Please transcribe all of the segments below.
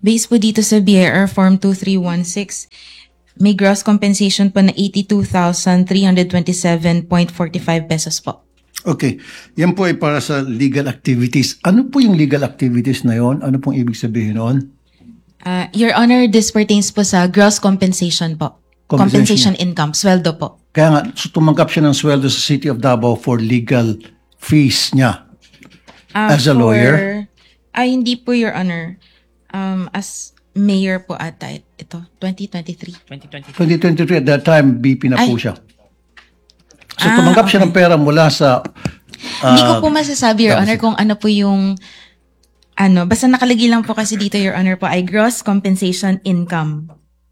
Based po dito sa BIR Form 2316, may gross compensation po na 82,327.45 pesos po. Okay. Yan po ay para sa legal activities. Ano po yung legal activities na yon? Ano pong ibig sabihin noon? Your Honor, this pertains po sa gross compensation po. Compensation income, sweldo po. Kaya nga, so tumanggap siya ng sweldo sa City of Davao for legal fees niya. As a lawyer? Ay, hindi po, Your Honor. As mayor po ata ito, 2023. 2023, at that time, BP na po siya. So tumanggap siya okay. ng pera mula sa... Hindi ko po masasabi, Your Honor, kung ano po yung... basta nakalagay lang po kasi dito, Your Honor, po ay gross compensation income.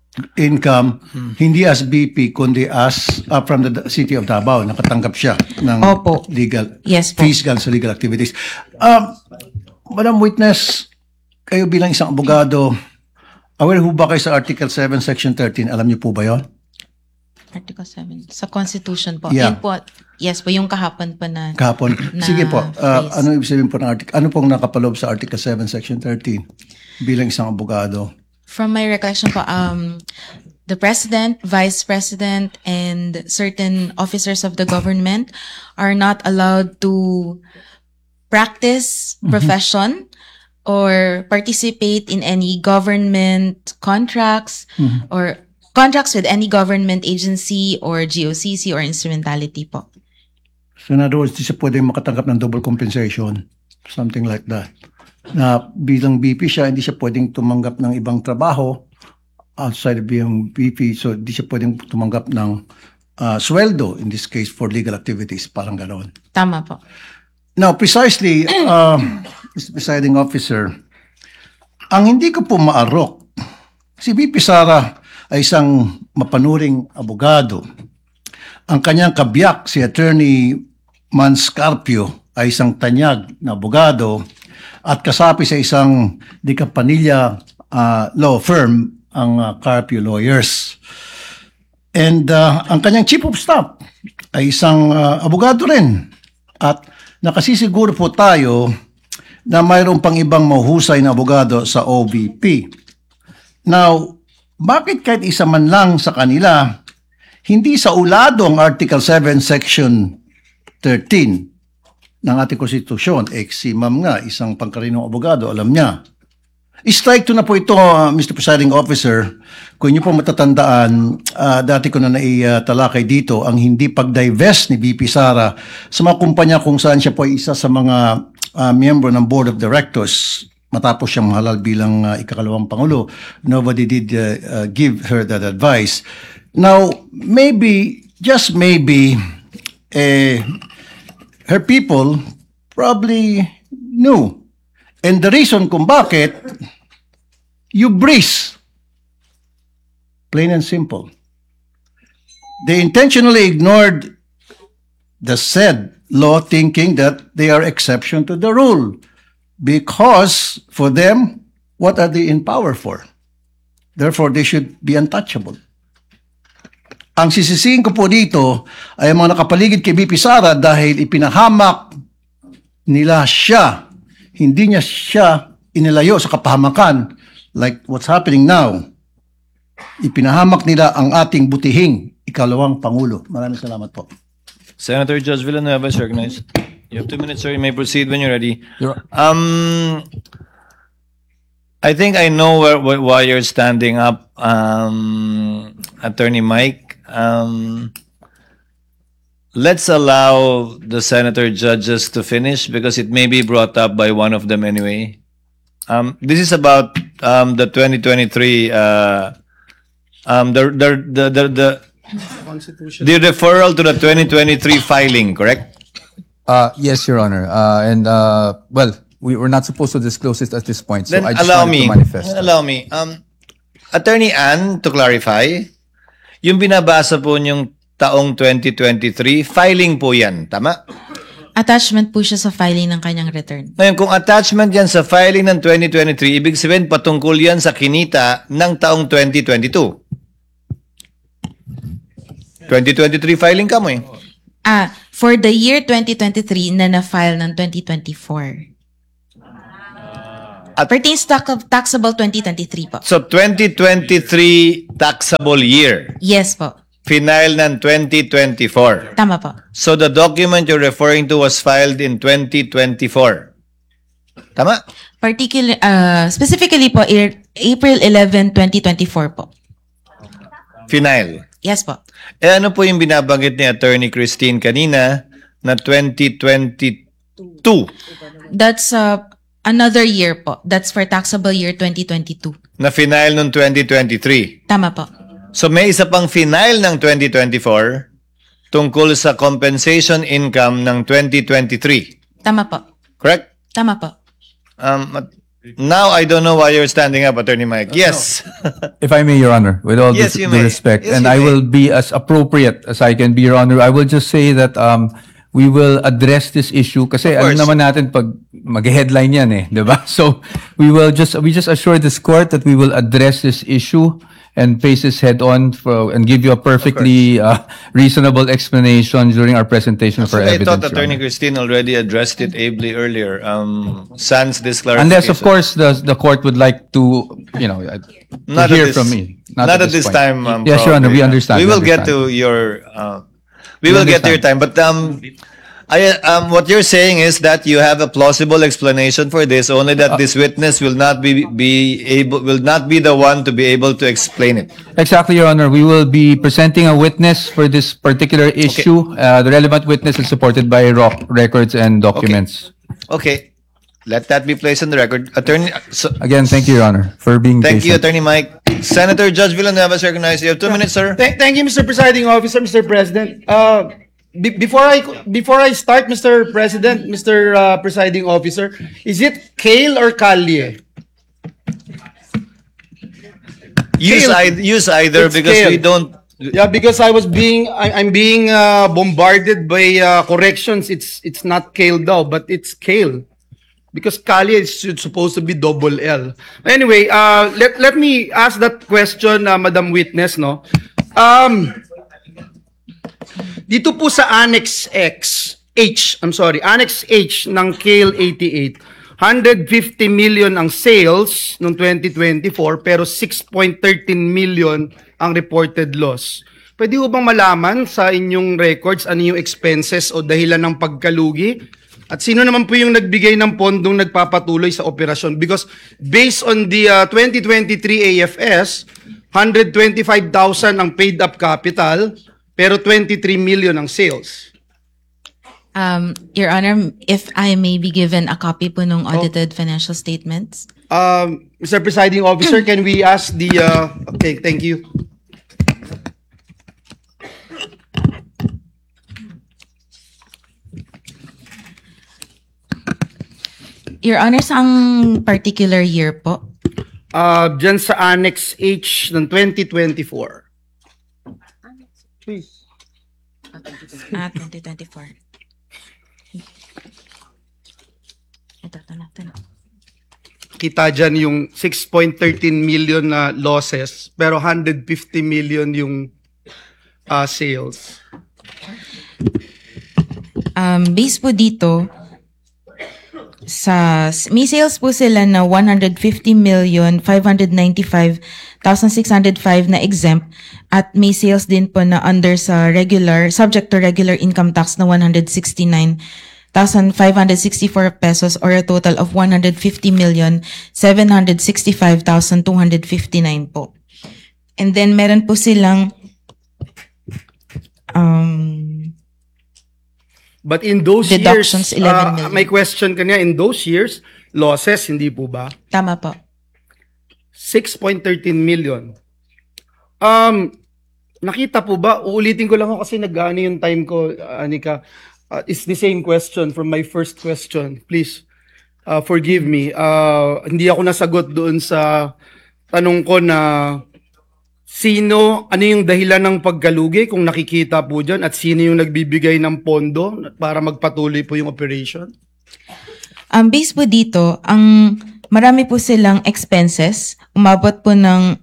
Hindi as BP, kundi as from the City of Davao. Nakatanggap siya ng Opo. legal Yes po. fees sa legal activities. Madam Witness, kayo bilang isang abogado, aware ho ba kayo sa Article 7, Section 13? Alam niyo po ba yon? Article 7. Sa Constitution po. Yeah. Yan po. Yes po, yung kahapon po na... Kahapon. Na Sige po. phrase. Ano ibig sabihin po ng article? Ano pong nakapaloob sa Article 7, Section 13 bilang isang abogado? From my recollection po, the President, Vice President, and certain officers of the government are not allowed to practice profession or participate in any government contracts or contracts with any government agency or GOCC or instrumentality po. So in other words, di siya pwedeng makatanggap ng double compensation. Something like that. Na bilang BP siya, hindi siya pwedeng tumanggap ng ibang trabaho outside of being BP. So hindi siya pwedeng tumanggap ng sweldo, in this case, for legal activities. Parang gano'n. Tama po. Now, precisely, Mr. Presiding Officer, ang hindi ko po maarok, si BP Sara ay isang mapanuring abogado. Ang kanyang kabiyak, si Attorney Manscarpio, ay isang tanyag na abogado at kasapi sa isang di Campanilla law firm, ang Carpio Lawyers. And ang kanyang chief of staff ay isang abogado rin. At nakasisiguro po tayo na mayroon pang ibang mahuhusay na abogado sa OVP. Now, bakit kahit isa man lang sa kanila, hindi sa ulado ang Article 7, Section 13 ng ating konstitusyon? Si ma'am nga, isang pangkarinong abogado, alam niya. Strike to na po ito, Mr. Presiding Officer. Kung niyo po matatandaan, dati ko na naitalakay dito ang hindi pag-divest ni BP Sara sa mga kumpanya kung saan siya po ay isa sa mga miyembro ng Board of Directors matapos siyang mahalal bilang ikakalawang Pangulo. Nobody did give her that advice. Now, maybe, just maybe, her people probably knew. And the reason kung bakit, you breeze. Plain and simple. They intentionally ignored the said law, thinking that they are exception to the rule. Because for them, what are they in power for? Therefore, they should be untouchable. Ang sisisihin ko po dito ay mga nakapaligid kay BP Sara dahil ipinahamak nila siya. Hindi niya siya inilayo sa kapahamakan like what's happening now. Ipinahamak nila ang ating butihing ikalawang Pangulo. Maraming salamat po. Senator Judge Villanueva is recognized. You have 2 minutes, sir. You may proceed when you're ready. I think I know why you're standing up, Attorney Mike. Let's allow the senator judges to finish because it may be brought up by one of them anyway. This is about the 2023 the referral to the 2023 filing, correct? Yes, Your Honor. Well, we were not supposed to disclose it at this point, so Then I just allow wanted me. to manifest. Allow me. Attorney Ann, to clarify, yung binabasa po niyong taong 2023, filing po yan, tama? Attachment po siya sa filing ng kanyang return. Ngayon, kung attachment yan sa filing ng 2023, ibig sabihin patungkol yan sa kinita ng taong 2022. 2023 filing ka mo eh. For the year 2023 na na-file ng 2024. Pertains to taxable 2023 po. So 2023 taxable year, Yes po. final ng 2024. Tama po. So the document you're referring to was filed in 2024. Tama? Specifically po, April 11, 2024 po. Final. Yes po. Eh ano po yung binabanggit ni Attorney Christine kanina na 2022? That's another year po. That's for taxable year 2022. Na final nung 2023. Tama po. So may isa pang final ng 2024 tungkol sa compensation income ng 2023. Tama po. Correct? Tama po. Now I don't know why you're standing up, Attorney Mike. Yes. If I may, Your Honor, with all Yes, due you may. respect, Yes, and you I may. will be as appropriate as I can be, Your Honor. I will just say that we will address this issue kasi Of course. alam naman natin pag mag-headline yan eh, 'di ba? So we just assure this court that we will address this issue and face this head on and give you a perfectly reasonable explanation during our presentation for I evidence. thought Your Attorney Honor. Christine already addressed it ably earlier. Sans this clarification. Unless, of course, the court would like to, Not to at hear this- from me. Not at this point. time. Yes, Your Honor, probably. we understand. We will get understand. to your. We will get to your time, but what you're saying is that you have a plausible explanation for this, only that this witness will not be the one to be able to explain it. Exactly, Your Honor. We will be presenting a witness for this particular issue. The relevant witness is supported by records and documents. Okay, let that be placed on the record, Attorney. Again, thank you, Your Honor, for being Thank you, patient. Attorney Mike. Senator Judge Villanueva is recognized. You have 2 minutes, sir. Thank you, Mr. Presiding Officer, Mr. President. Before I start, Mr. President, Mr. Presiding Officer, is it Kale or Kalye? Use either It's because we kale. don't. Yeah, because I'm being bombarded by corrections. It's not Kale daw, but it's Kale. Because Kalye is supposed to be double L. Anyway, let me ask that question, Madam Witness, no? Dito po sa Annex Annex H ng Kale 88, 150 million ang sales noong 2024 pero 6.13 million ang reported loss. Pwede ho bang malaman sa inyong records ano yung expenses o dahilan ng pagkalugi? At sino naman po yung nagbigay ng pondong nagpapatuloy sa operasyon? Because based on the 2023 AFS, 125,000 ang paid up capital, pero 23 million ang sales. Your Honor, if I may be given a copy po ng audited financial statements. Mr. Presiding Officer, can we ask the... okay, thank you. Your Honor, saang particular year po? Dyan sa Annex H ng 2024. Please. 2024. Ito na. Kita dyan yung 6.13 million na losses, pero 150 million yung sales. Base po dito, may sales po sila na 150,595,605 na exempt at may sales din po na under sa subject to regular income tax na 169,564 pesos or a total of 150,765,259 po. And then meron po silang But in those Deductions, years, 11 million. may question kanina, in those years, losses, hindi po ba? tama po. 6.13 million. Nakita po ba? Uulitin ko lang ako kasi nag-ano yung time ko, Anika. It's the same question from my first question. Please, forgive me. Hindi ako nasagot doon sa tanong ko na ano yung dahilan ng pagkalugi kung nakikita po dyan at sino yung nagbibigay ng pondo para magpatuloy po yung operation? Base po dito, marami po silang expenses. Umabot po ng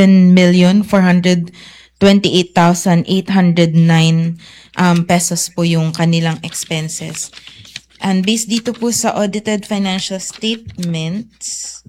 11,428,809 pesos po yung kanilang expenses. And based dito po sa audited financial statements,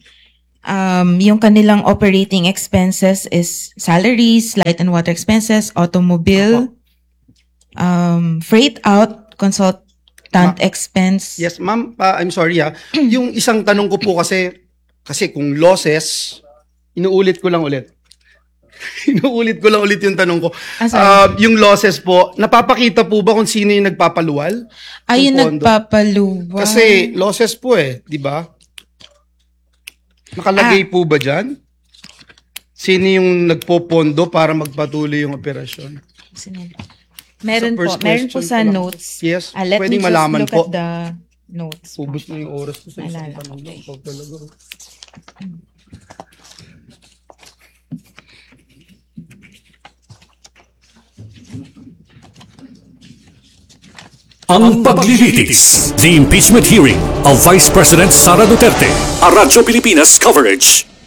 yung kanilang operating expenses is salaries, light and water expenses, automobile, freight out, consultant expense. Yes, ma'am, I'm sorry Yung isang tanong ko po kasi kung losses, inuulit ko lang ulit. Inuulit ko lang ulit yung tanong ko. Sorry. Yung losses po, napapakita po ba kung sino yung nagpapaluwal? Ayun, Yung pondo? nagpapaluwa. Kasi losses po di ba? Nakalagay po ba dyan? Sino yung nagpopondo para magpatuloy yung operasyon? Meron Sa po. first Meron po question sa pa lang. notes. Yes, Let me pwedeng just malaman look po. at the notes. Ubus na yung oras ko sa isang Alala. tanong lang. Pag talaga. Ang paglilitis, the impeachment hearing of Vice President Sara Duterte, a Radyo Pilipinas coverage.